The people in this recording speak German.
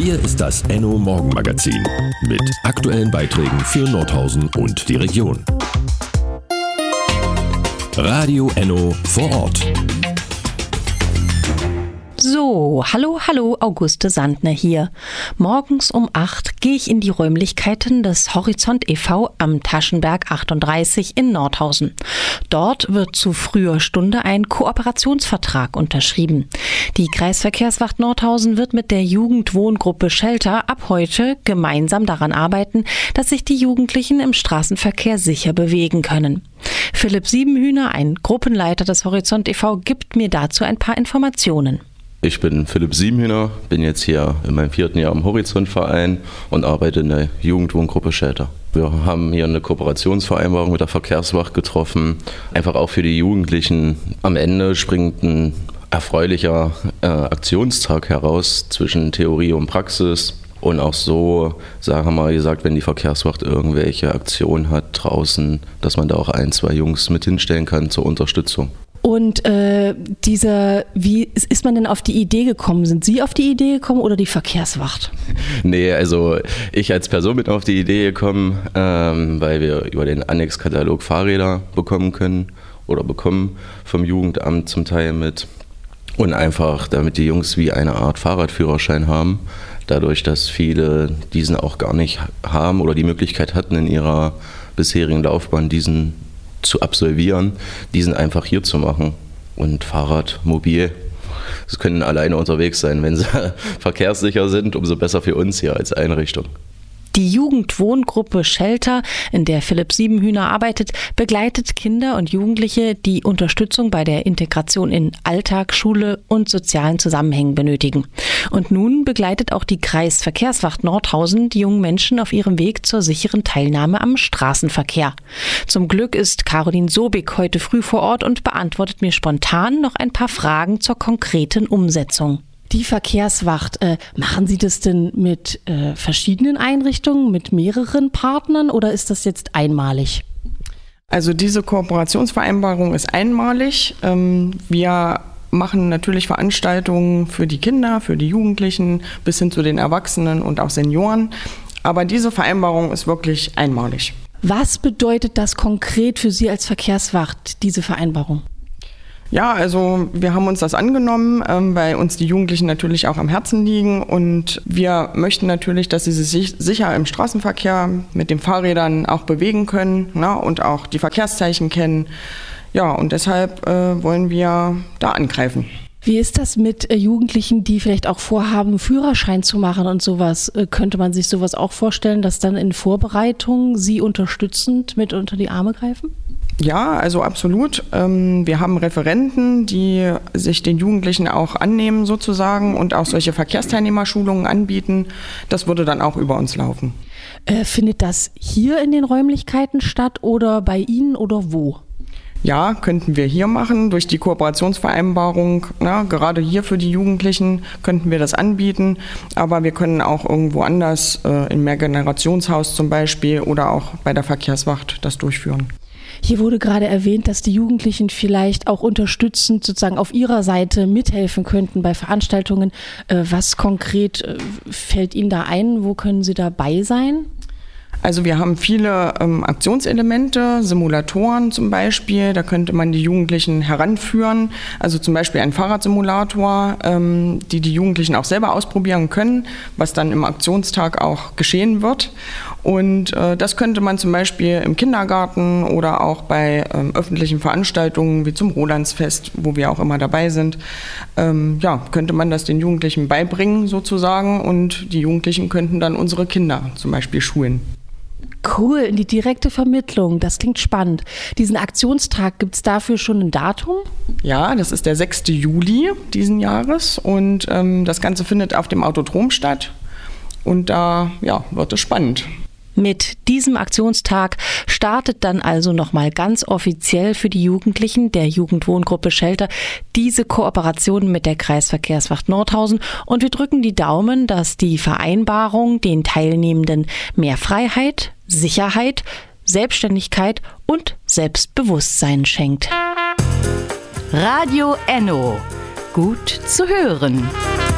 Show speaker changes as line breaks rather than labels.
Hier ist das Enno Morgenmagazin mit aktuellen Beiträgen für Nordhausen und die Region. Radio Enno vor Ort.
So, hallo, Auguste Sandner hier. Morgens um 8 gehe ich in die Räumlichkeiten des Horizont e.V. am Taschenberg 38 in Nordhausen. Dort wird zu früher Stunde ein Kooperationsvertrag unterschrieben. Die Kreisverkehrswacht Nordhausen wird mit der Jugendwohngruppe Shelter ab heute gemeinsam daran arbeiten, dass sich die Jugendlichen im Straßenverkehr sicher bewegen können. Philipp Siebenhühner, ein Gruppenleiter des Horizont e.V., gibt mir dazu ein paar Informationen.
Ich bin Philipp Siebenhühner, bin jetzt hier in meinem 4. Jahr im Horizontverein und arbeite in der Jugendwohngruppe Shelter. Wir haben hier eine Kooperationsvereinbarung mit der Verkehrswacht getroffen, einfach auch für die Jugendlichen. Am Ende springt ein erfreulicher Aktionstag heraus zwischen Theorie und Praxis. Und auch so, sagen wir mal gesagt, wenn die Verkehrswacht irgendwelche Aktionen hat draußen, dass man da auch 1, 2 Jungs mit hinstellen kann zur Unterstützung.
Und wie ist man denn auf die Idee gekommen? Sind Sie auf die Idee gekommen oder die Verkehrswacht?
Nee, also ich als Person bin auf die Idee gekommen, weil wir über den Annex-Katalog Fahrräder bekommen können oder bekommen vom Jugendamt zum Teil mit. Und einfach, damit die Jungs wie eine Art Fahrradführerschein haben, dadurch, dass viele diesen auch gar nicht haben oder die Möglichkeit hatten, in ihrer bisherigen Laufbahn diesen zu absolvieren, diesen einfach hier zu machen. Und Fahrrad, mobil, das können alleine unterwegs sein. Wenn sie verkehrssicher sind, umso besser für uns hier als Einrichtung.
Die Jugendwohngruppe Shelter, in der Philipp Siebenhüner arbeitet, begleitet Kinder und Jugendliche, die Unterstützung bei der Integration in Alltag, Schule und sozialen Zusammenhängen benötigen. Und nun begleitet auch die Kreisverkehrswacht Nordhausen die jungen Menschen auf ihrem Weg zur sicheren Teilnahme am Straßenverkehr. Zum Glück ist Caroline Sobik heute früh vor Ort und beantwortet mir spontan noch ein paar Fragen zur konkreten Umsetzung. Die Verkehrswacht, machen Sie das denn mit verschiedenen Einrichtungen, mit mehreren Partnern oder ist das jetzt einmalig?
Also diese Kooperationsvereinbarung ist einmalig. Wir machen natürlich Veranstaltungen für die Kinder, für die Jugendlichen bis hin zu den Erwachsenen und auch Senioren. Aber diese Vereinbarung ist wirklich einmalig.
Was bedeutet das konkret für Sie als Verkehrswacht, diese Vereinbarung?
Ja, also wir haben uns das angenommen, weil uns die Jugendlichen natürlich auch am Herzen liegen und wir möchten natürlich, dass sie sich sicher im Straßenverkehr mit den Fahrrädern auch bewegen können, ne, und auch die Verkehrszeichen kennen. Ja, und deshalb wollen wir da angreifen.
Wie ist das mit Jugendlichen, die vielleicht auch vorhaben, einen Führerschein zu machen und sowas? Könnte man sich sowas auch vorstellen, dass dann in Vorbereitung Sie unterstützend mit unter die Arme greifen?
Ja, also absolut. Wir haben Referenten, die sich den Jugendlichen auch annehmen sozusagen und auch solche Verkehrsteilnehmerschulungen anbieten. Das würde dann auch über uns laufen.
Findet das hier in den Räumlichkeiten statt oder bei Ihnen oder wo?
Ja, könnten wir hier machen. Durch die Kooperationsvereinbarung, gerade hier für die Jugendlichen könnten wir das anbieten. Aber wir können auch irgendwo anders, im Mehrgenerationshaus zum Beispiel oder auch bei der Verkehrswacht das durchführen.
Hier wurde gerade erwähnt, dass die Jugendlichen vielleicht auch unterstützend sozusagen auf ihrer Seite mithelfen könnten bei Veranstaltungen. Was konkret fällt Ihnen da ein? Wo können Sie dabei sein?
Also wir haben viele Aktionselemente, Simulatoren zum Beispiel, da könnte man die Jugendlichen heranführen, also zum Beispiel ein Fahrradsimulator, die Jugendlichen auch selber ausprobieren können, was dann im Aktionstag auch geschehen wird. Und das könnte man zum Beispiel im Kindergarten oder auch bei öffentlichen Veranstaltungen wie zum Rolandsfest, wo wir auch immer dabei sind, könnte man das den Jugendlichen beibringen sozusagen und die Jugendlichen könnten dann unsere Kinder zum Beispiel schulen.
Cool, in die direkte Vermittlung, das klingt spannend. Diesen Aktionstag, gibt es dafür schon ein Datum?
Ja, das ist der 6. Juli diesen Jahres und das Ganze findet auf dem Autodrom statt und da wird es spannend.
Mit diesem Aktionstag startet dann also nochmal ganz offiziell für die Jugendlichen der Jugendwohngruppe Shelter diese Kooperation mit der Kreisverkehrswacht Nordhausen und wir drücken die Daumen, dass die Vereinbarung den Teilnehmenden mehr Freiheit, Sicherheit, Selbstständigkeit und Selbstbewusstsein schenkt.
Radio Enno. Gut zu hören.